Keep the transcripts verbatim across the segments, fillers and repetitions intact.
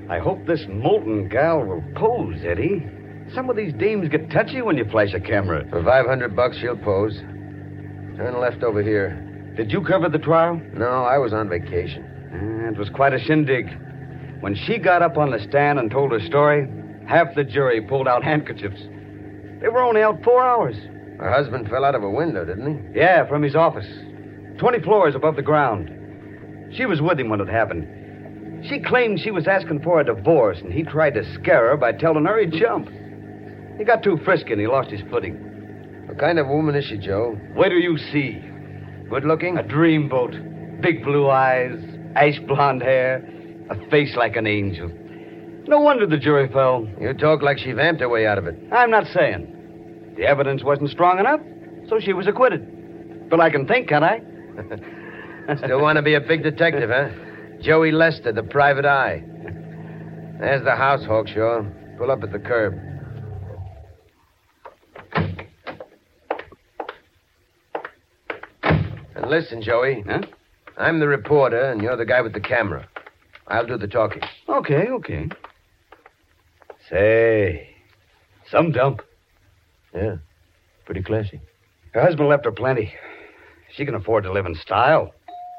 I hope this Moulton gal will pose, Eddie. Some of these dames get touchy when you flash a camera. For five hundred bucks, she'll pose. Turn left over here. Did you cover the trial? No, I was on vacation. Uh, it was quite a shindig. When she got up on the stand and told her story, half the jury pulled out handkerchiefs. They were only out four hours. Her husband fell out of a window, didn't he? Yeah, from his office. Twenty floors above the ground. She was with him when it happened. She claimed she was asking for a divorce, and he tried to scare her by telling her he'd jump. He got too frisky, and he lost his footing. What kind of woman is she, Joe? Wait till you see. Good looking? A dreamboat. Big blue eyes, ash blonde hair, a face like an angel. No wonder the jury fell. You talk like she vamped her way out of it. I'm not saying. The evidence wasn't strong enough, so she was acquitted. But I can think, can't I? Still want to be a big detective, huh? Joey Lester, the private eye. There's the house, Hawkshaw. Pull up at the curb. And listen, Joey. Huh? I'm the reporter, and you're the guy with the camera. I'll do the talking. Okay, okay. Say, some dump. Yeah, pretty classy. Her husband left her plenty. She can afford to live in style.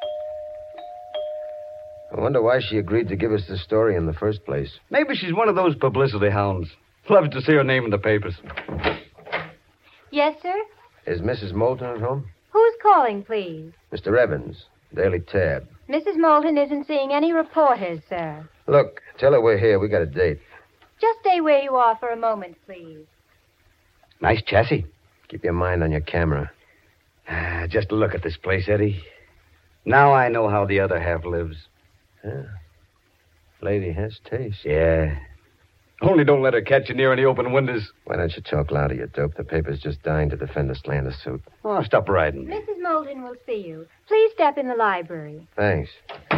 I wonder why she agreed to give us the story in the first place. Maybe she's one of those publicity hounds. Loves to see her name in the papers. Yes, sir? Is Missus Moulton at home? Who's calling, please? Mister Evans, Daily Tab. Missus Moulton isn't seeing any reporters, sir. Look, tell her we're here. We got a date. Just stay where you are for a moment, please. Nice chassis. Keep your mind on your camera. Ah, just look at this place, Eddie. Now I know how the other half lives. Yeah. Lady has taste. Yeah. Only don't let her catch you near any open windows. Why don't you talk louder, you dope? The paper's just dying to defend the slander suit. Oh, stop riding. Missus Moulton will see you. Please step in the library. Thanks.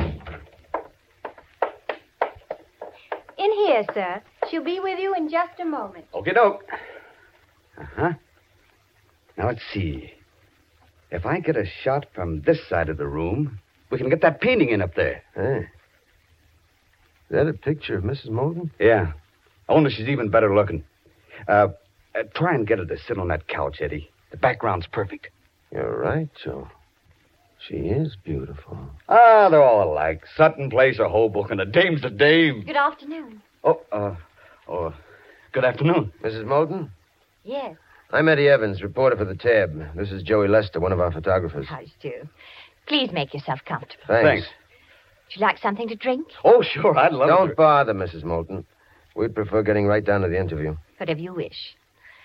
In here, sir. She'll be with you in just a moment. Okie doke. Uh-huh. Now, let's see. If I get a shot from this side of the room, we can get that painting in up there. Hey. Is that a picture of Missus Moulton? Yeah. Only she's even better looking. Uh, uh, try and get her to sit on that couch, Eddie. The background's perfect. You're right, Joe. She is beautiful. Ah, they're all alike. Sutton Place or Hoboken. A dame's a dame. Good afternoon. Oh, uh, oh, good afternoon. Missus Moulton? Yes. I'm Eddie Evans, reporter for the Tab. This is Joey Lester, one of our photographers. How do you do? Please make yourself comfortable. Thanks. Thanks. Would you like something to drink? Oh, sure, I'd love Don't to. bother, Missus Moulton. We'd prefer getting right down to the interview. Whatever you wish.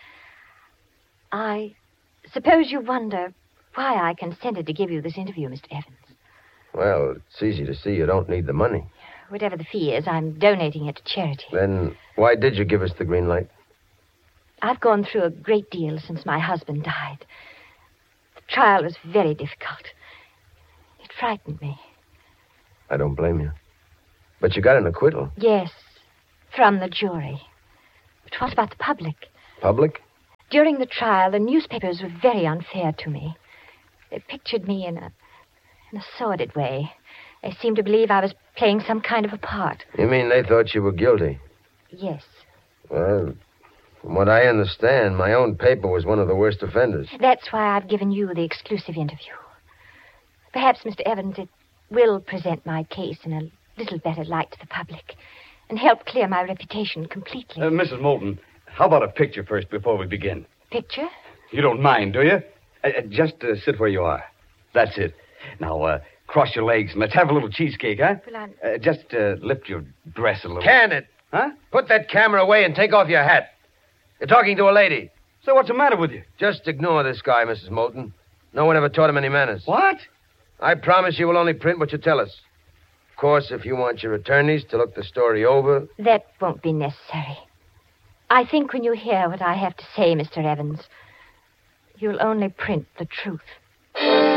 I suppose you wonder why I consented to give you this interview, Mister Evans. Well, it's easy to see you don't need the money. Whatever the fee is, I'm donating it to charity. Then why did you give us the green light? I've gone through a great deal since my husband died. The trial was very difficult. It frightened me. I don't blame you. But you got an acquittal. Yes, from the jury. But what about the public? Public? During the trial, the newspapers were very unfair to me. They pictured me in a, in a sordid way. They seemed to believe I was playing some kind of a part. You mean they thought you were guilty? Yes. Well, from what I understand, my own paper was one of the worst offenders. That's why I've given you the exclusive interview. Perhaps, Mister Evans, it will present my case in a little better light to the public and help clear my reputation completely. Uh, Missus Moulton, how about a picture first before we begin? Picture? You don't mind, do you? Uh, uh, just uh, sit where you are. That's it. Now, uh, cross your legs and let's have a little cheesecake, huh? Well, I'm... Uh, just uh, lift your dress a little. Can it? Huh? Put that camera away and take off your hat. You're talking to a lady. So what's the matter with you? Just ignore this guy, Missus Moulton. No one ever taught him any manners. What? I promise you will only print what you tell us. Of course, if you want your attorneys to look the story over... That won't be necessary. I think when you hear what I have to say, Mister Evans, you'll only print the truth.